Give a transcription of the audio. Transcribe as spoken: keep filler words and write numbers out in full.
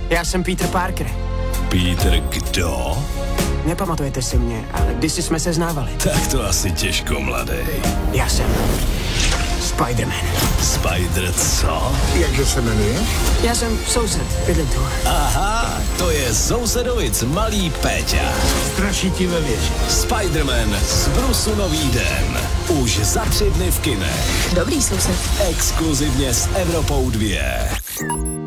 Já jsem Peter Parker. Peter kdo? Nepamatujete si mě, ale kdysi jsme se znávali. Tak to asi těžko, mladej. Já jsem Spider-Man. Spider co? Jakže se jmenuje? Já jsem soused, bydlím tu. Aha, to je sousedovic malý Péťa. Straší ti ve věži. Spider-Man z Brusu nový den. Už za tři dny v kinech. Dobrý soused. Exkluzivně s Evropou dvě.